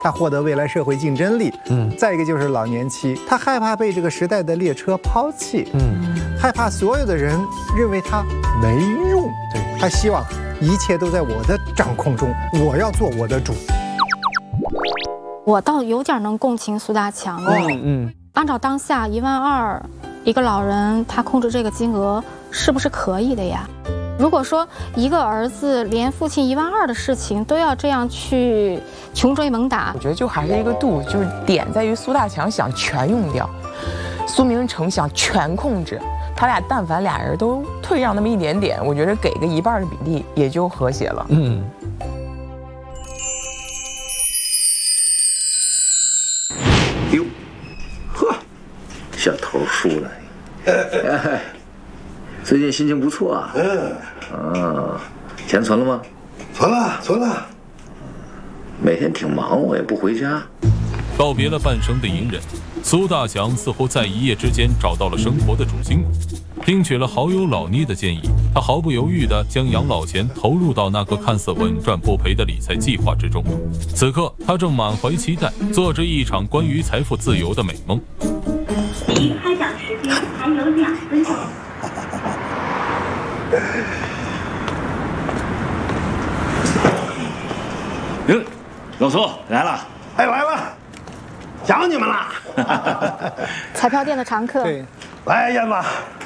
他获得未来社会竞争力。再一个就是老年期，他害怕被这个时代的列车抛弃。害怕所有的人认为他没用。对，他希望一切都在我的掌控中，我要做我的主。 我倒有点能共情苏大强了。按照当下12000一个老人，他控制这个金额是不是可以的呀？如果说一个儿子连父亲12000的事情都要这样去穷追猛打， 我觉得就还是一个度，就是点在于苏大强想全用掉，苏明成想全控制。他俩但凡俩人都退让那么一点点，我觉得给个1半的比例也就和谐了。 哟，呵，小头输了。最近心情不错啊。钱存了吗？ 存了。 每天挺忙，我也不回家。 告别了半生的隐忍，苏大强似乎在一夜之间找到了生活的主心骨。听取了好友老聂的建议，他毫不犹豫地将养老钱投入到那个看似稳赚不赔的理财计划之中。此刻，他正满怀期待，做着一场关于财富自由的美梦。 离开讲时间还有2分钟。 老苏来了。 来了，想你们了。 彩票店的常客。 对， 来，燕子。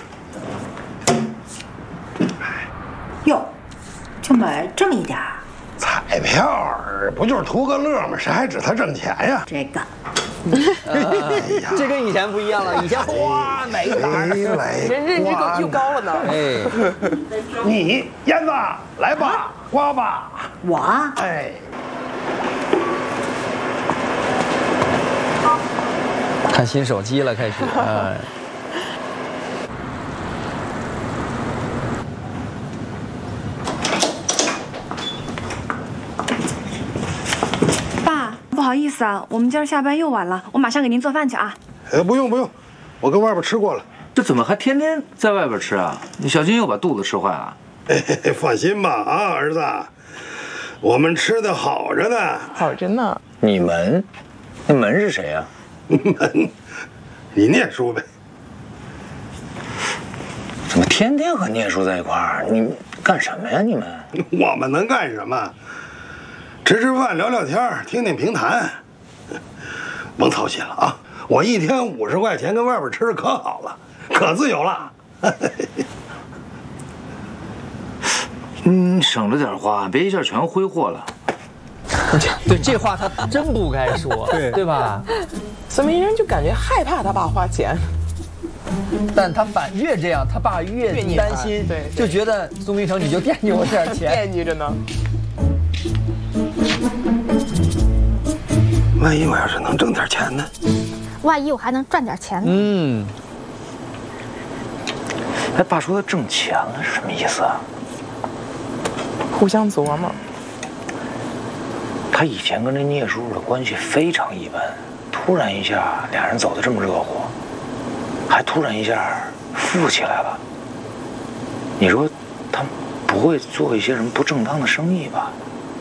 哟，就买这么一点儿？ 彩票不就是图个乐吗？谁还指它挣钱呀？ 这个， 这跟以前不一样了，以前哗买一盘， 人认知又高了呢。 你燕子来吧，刮吧。 我看新手机了，开始。 爸，不好意思啊，我们今儿下班又晚了，我马上给您做饭去啊。 不用，我跟外边吃过了。 这怎么还天天在外边吃啊？你小心又把肚子吃坏了。 放心吧，儿子，我们吃的好着呢。 好着呢。 你们，那门是谁呀？ 门，你聂叔呗。 怎么天天和聂叔在一块儿？你干什么呀？你们？ 我们能干什么？吃饭，聊聊天，听听评弹。甭操心了啊！我一天50块钱，跟外边吃可好了，可自由了。 省着点花，别一下全挥霍了。 对，这话他真不该说，对吧？ 苏明成就感觉害怕他爸花钱， 但他越这样，他爸越担心， 对， 就觉得苏明成你就惦记我这点钱， 惦记着呢。 万一我要是能挣点钱呢？ 万一我还能赚点钱呢？ 哎，爸说他挣钱了是什么意思啊？ 互相琢磨。 他以前跟这聂叔叔的关系非常一般，突然一下俩人走得这么热乎，还突然一下富起来了。你说他不会做一些什么不正当的生意吧？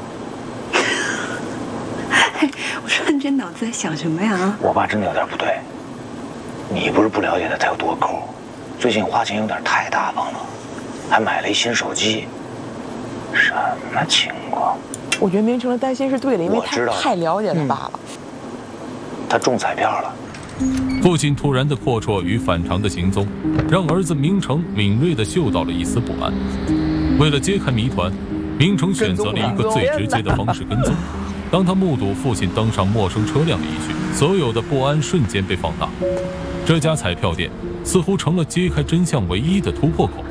我说你这脑子在想什么呀？ 我爸真的有点不对。你不是不了解他有多抠，最近花钱有点太大方了，还买了一新手机。什么情况？ 我觉得明成的担心是对的，因为他太了解他爸了。 他中彩票了。 父亲突然的阔绰与反常的行踪，让儿子明成敏锐地嗅到了一丝不安。为了揭开谜团，明成选择了一个最直接的方式跟踪。当他目睹父亲登上陌生车辆的一瞬，所有的不安瞬间被放大。这家彩票店似乎成了揭开真相唯一的突破口。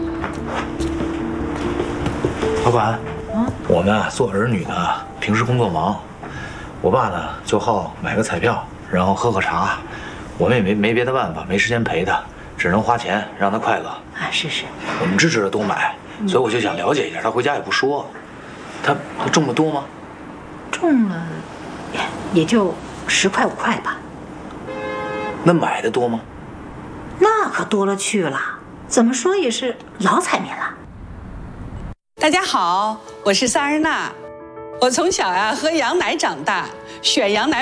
老板，我们啊做儿女的，平时工作忙，我爸呢就好买个彩票，然后喝喝茶。我们也没别的办法，没时间陪他，只能花钱让他快乐。 啊，是。 我们支持他多买，所以我就想了解一下。他回家也不说，他中的多吗？ 中了，也就10块5块吧。 那买的多吗？ 那可多了去了，怎么说也是老彩民了。 大家好，我是萨日娜。 我从小喝羊奶长大，选羊奶。